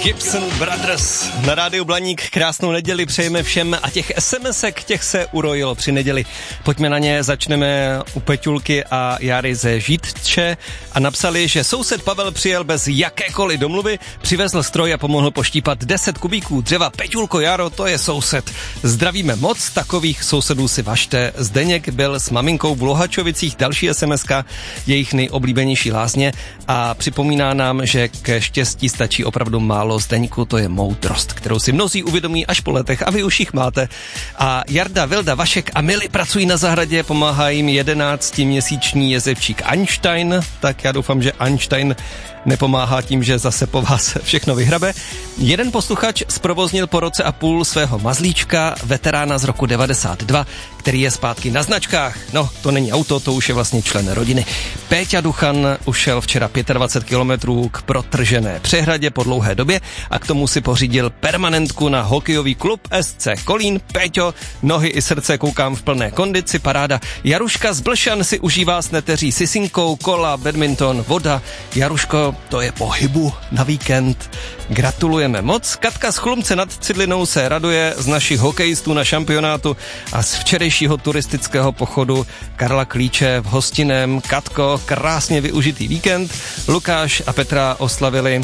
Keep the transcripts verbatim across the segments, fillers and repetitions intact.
Gibson Brothers na rádiu Blaník. Krásnou neděli přejeme všem a těch SMSek, těch se urojilo při neděli. Pojďme na ně, začneme u Peťulky a Jary ze Žítče a napsali, že soused Pavel přijel bez jakékoliv domluvy, přivezl stroj a pomohl poštípat deset kubíků dřeva. Peťulko, Jaro, to je soused. Zdravíme moc, takových sousedů si važte. Zdeněk byl s maminkou v Lohačovicích, další SMSka, jejich nejoblíbenější lázně a připomíná nám, že ke štěstí stačí opravdu málo. Zdeňku, to je moudrost, kterou si mnozí uvědomí až po letech a vy už jich máte. A Jarda, Vilda, Vašek a Mili pracují na zahradě, pomáhá jim jedenáctiměsíční jezevčík Einstein, tak já doufám, že Einstein nepomáhá tím, že zase po vás všechno vyhrabe. Jeden posluchač zprovoznil po roce a půl svého mazlíčka, veterána z roku devadesát dva, který je zpátky na značkách. No, to není auto, to už je vlastně člen rodiny. Péťa Duchan ušel včera dvacet pět kilometrů k protržené přehradě po dlouhé době a k tomu si pořídil permanentku na hokejový klub S C Kolín. Péťo, nohy i srdce koukám v plné kondici, paráda. Jaruška z Blšan si užívá s neteří sisinkou, kola, badminton, voda. Jaruško, to je pohybu na víkend. Gratulujeme moc. Katka z Chlumce nad Cidlinou se raduje z našich hokejistů na šampionátu a z včerejšího turistického pochodu Karla Klíče v Hostinem. Katko, krásně využitý víkend. Lukáš a Petra oslavili,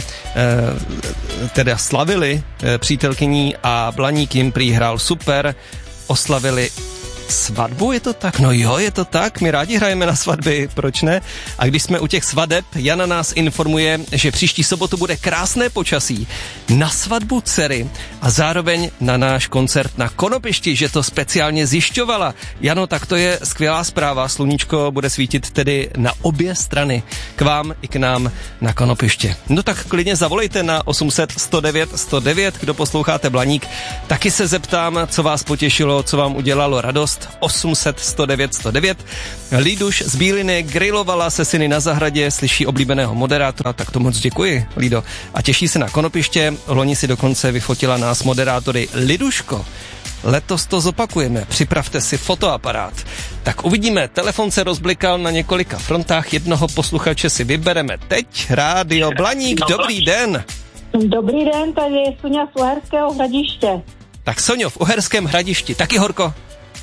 eh, teda slavili eh, přítelkyní a Blaník jim prý hrál super. Oslavili svatbu, je to tak? No jo, je to tak, my rádi hrajeme na svatby, proč ne? A když jsme u těch svadeb, Jana nás informuje, že příští sobotu bude krásné počasí na svatbu dcery a zároveň na náš koncert na Konopišti, že to speciálně zjišťovala. Jano, tak to je skvělá zpráva, sluníčko bude svítit tedy na obě strany, k vám i k nám na Konopiště. No tak klidně zavolejte na osm set sto devět sto devět, kdo posloucháte Blaník, taky se zeptám, co vás potěšilo, co vám udělalo radost. osm set sto devět sto devět. Líduš z Bíliny grilovala se syny na zahradě, slyší oblíbeného moderátora, tak to moc děkuji, Lído. A těší se na Konopiště, loni si dokonce vyfotila nás moderátory. Liduško, letos to zopakujeme, připravte si fotoaparát. Tak uvidíme, telefon se rozblikal na několika frontách, jednoho posluchače si vybereme teď. Rádio Blaník, dobrý den. Dobrý den, tady je Soňa z Uherského Hradiště. Tak Soňo, v Uherském Hradišti, taky horko?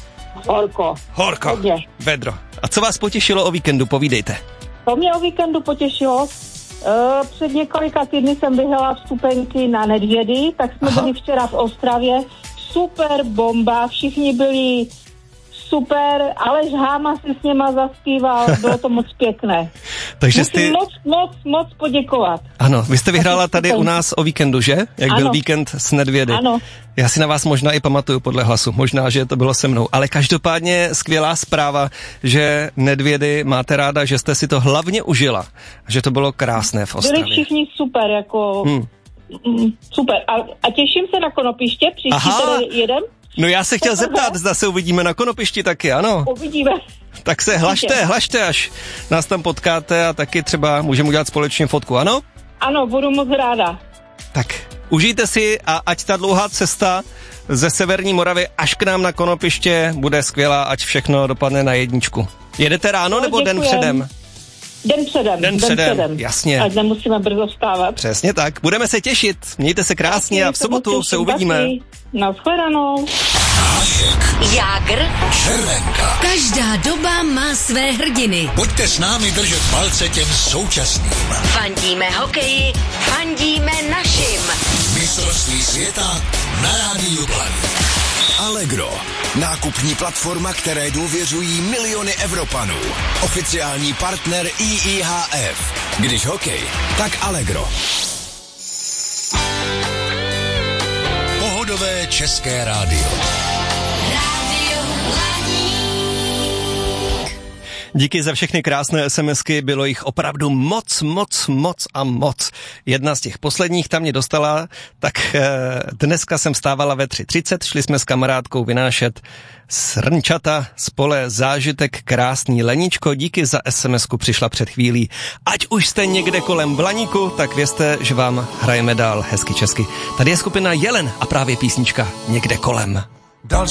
Horko. Horko. Hodně. Vedro. A co vás potěšilo o víkendu, povídejte. To mě o víkendu potěšilo. E, před několika týdny jsem vyhrala vstupenky na Nedvědy, tak jsme Aha. byli včera v Ostravě. Super bomba, všichni byli super, Aleš Háma si s něma zaspíval, bylo to moc pěkné. Takže Musím jste... moc, moc, moc poděkovat. Ano, vy jste vyhrála tady u nás o víkendu, že? Jak ano. Byl víkend s Nedvědy. Ano. Já si na vás možná i pamatuju podle hlasu, možná, že to bylo se mnou, ale každopádně skvělá zpráva, že Nedvědy máte ráda, že jste si to hlavně užila, že to bylo krásné v Ostravě. Byli všichni super, jako hmm. super. A, a těším se na Konopiště, příští tady jedem. No já se chtěl zeptat, zda se uvidíme na Konopišti taky, ano. Uvidíme. Tak se hlašte, hlašte, až nás tam potkáte a taky třeba můžeme udělat společně fotku, ano? Ano, budu moc ráda. Tak užijte si a ať ta dlouhá cesta ze Severní Moravy až k nám na Konopiště bude skvělá, ať všechno dopadne na jedničku. Jedete ráno no, nebo děkujem. Den předem? Den předem. Den předem, den předem. Jasně. Ať nemusíme brzo vstávat. Přesně tak. Budeme se těšit. Mějte se krásně a v sobotu se uvidíme. Nashledanou. Jágr, Červenka. Každá doba má své hrdiny. Pojďte s námi držet palce těm současným. Fandíme hokeji, fandíme našim. Mistrovství světa na rádiu Blaník. Allegro. Nákupní platforma, které důvěřují miliony Evropanů. Oficiální partner I I H F. Když hokej, tak Allegro. Pohodové české rádio. Díky za všechny krásné SMSky, bylo jich opravdu moc, moc, moc a moc. Jedna z těch posledních tam mě dostala, tak eh, dneska jsem vstávala ve tři třicet, šli jsme s kamarádkou vynášet srnčata z pole, zážitek krásný. Leničko, díky za SMSku, přišla před chvílí. Ať už jste někde kolem Blaníku, tak vězte, že vám hrajeme dál hezky česky. Tady je skupina Jelen a právě písnička Někde kolem.